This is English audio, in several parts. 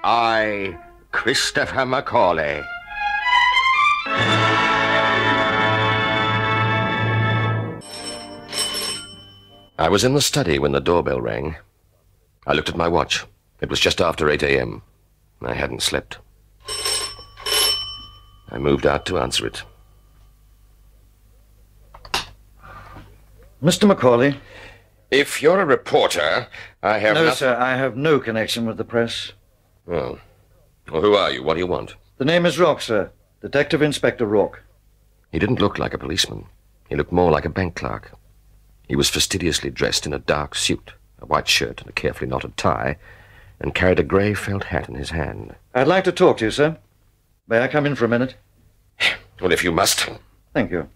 I, Christopher Macaulay. I was in the study when the doorbell rang. I looked at my watch. It was just after 8 a.m. I hadn't slept. I moved out to answer it. Mr. Macaulay. If you're a reporter, I have No, sir, I have no connection with the press. Oh. Well, who are you? What do you want? The name is Rourke, sir. Detective Inspector Rourke. He didn't look like a policeman. He looked more like a bank clerk. He was fastidiously dressed in a dark suit, a white shirt and a carefully knotted tie, and carried a grey felt hat in his hand. I'd like to talk to you, sir. May I come in for a minute? Well, if you must. Thank you.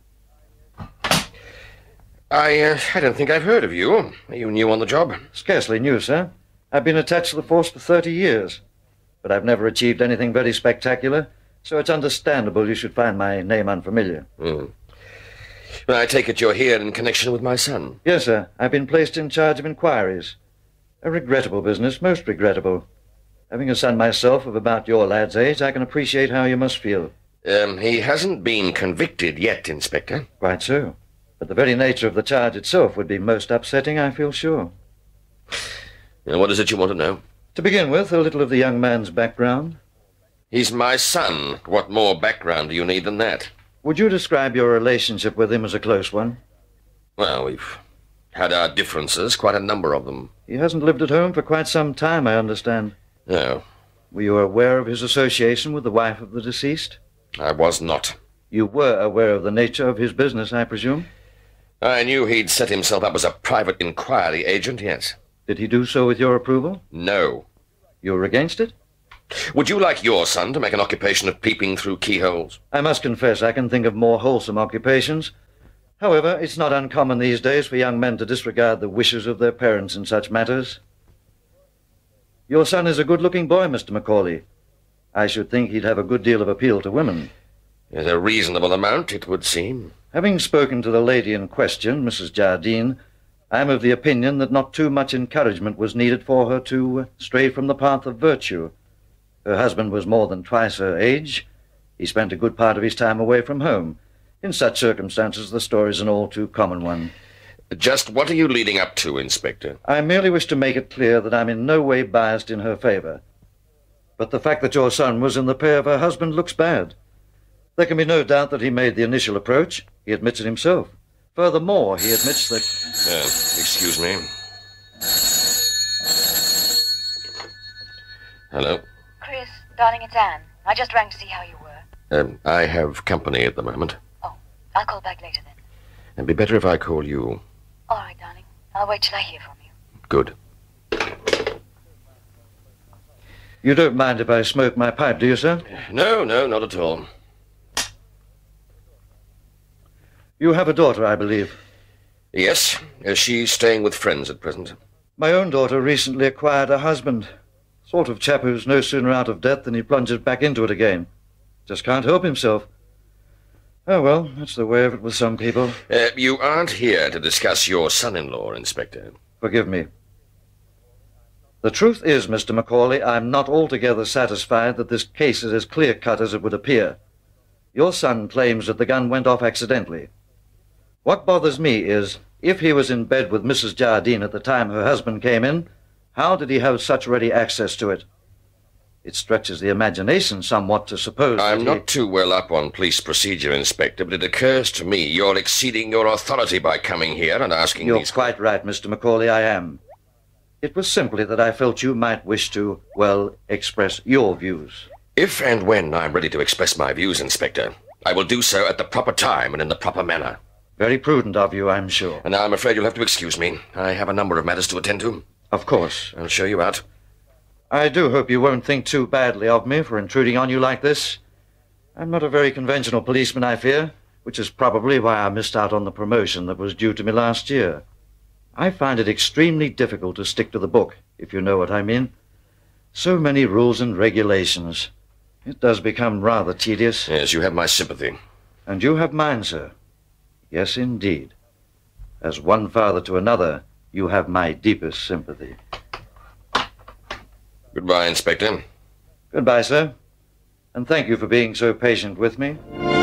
I don't think I've heard of you. Are you new on the job? Scarcely new, sir. I've been attached to the force for 30 years. But I've never achieved anything very spectacular, so it's understandable you should find my name unfamiliar. Well, I take it you're here in connection with my son. Yes, sir. I've been placed in charge of inquiries. A regrettable business, most regrettable. Having a son myself of about your lad's age, I can appreciate how you must feel. He hasn't been convicted yet, Inspector. Quite so. But the very nature of the charge itself would be most upsetting, I feel sure. What is it you want to know? To begin with, a little of the young man's background. He's my son. What more background do you need than that? Would you describe your relationship with him as a close one? Well, we've had our differences, quite a number of them. He hasn't lived at home for quite some time, I understand. No. Were you aware of his association with the wife of the deceased? I was not. You were aware of the nature of his business, I presume? I knew he'd set himself up as a private inquiry agent, yes. Did he do so with your approval? No. You were against it? Would you like your son to make an occupation of peeping through keyholes? I must confess I can think of more wholesome occupations. However, it's not uncommon these days for young men to disregard the wishes of their parents in such matters. Your son is a good-looking boy, Mr. Macaulay. I should think he'd have a good deal of appeal to women. There's a reasonable amount, it would seem. Having spoken to the lady in question, Mrs. Jardine, I'm of the opinion that not too much encouragement was needed for her to stray from the path of virtue. Her husband was more than twice her age. He spent a good part of his time away from home. In such circumstances, the story's an all too common one. Just what are you leading up to, Inspector? I merely wish to make it clear that I'm in no way biased in her favor. But the fact that your son was in the pay of her husband looks bad. There can be no doubt that he made the initial approach. He admits it himself. Furthermore, he admits that... Excuse me. Hello? Chris, darling, it's Anne. I just rang to see how you were. I have company at the moment. Oh, I'll call back later then. It'd be better if I call you. All right, darling. I'll wait till I hear from you. Good. You don't mind if I smoke my pipe, do you, sir? No, not at all. You have a daughter, I believe. Yes, she's staying with friends at present. My own daughter recently acquired a husband. Sort of chap who's no sooner out of debt than he plunges back into it again. Just can't help himself. Oh, well, that's the way of it with some people. You aren't here to discuss your son-in-law, Inspector. Forgive me. The truth is, Mr. Macaulay, I'm not altogether satisfied that this case is as clear-cut as it would appear. Your son claims that the gun went off accidentally. What bothers me is, if he was in bed with Mrs. Jardine at the time her husband came in, how did he have such ready access to it? It stretches the imagination somewhat to suppose I'm not too well up on police procedure, Inspector, but it occurs to me you're exceeding your authority by coming here and asking You're these... quite right, Mr. Macaulay, I am. It was simply that I felt you might wish to, well, express your views. If and when I'm ready to express my views, Inspector, I will do so at the proper time and in the proper manner. Very prudent of you, I'm sure. And now I'm afraid you'll have to excuse me. I have a number of matters to attend to. Of course. I'll show you out. I do hope you won't think too badly of me for intruding on you like this. I'm not a very conventional policeman, I fear, which is probably why I missed out on the promotion that was due to me last year. I find it extremely difficult to stick to the book, if you know what I mean. So many rules and regulations. It does become rather tedious. Yes, you have my sympathy. And you have mine, sir. Yes, indeed. As one father to another, you have my deepest sympathy. Goodbye, Inspector. Goodbye, sir. And thank you for being so patient with me.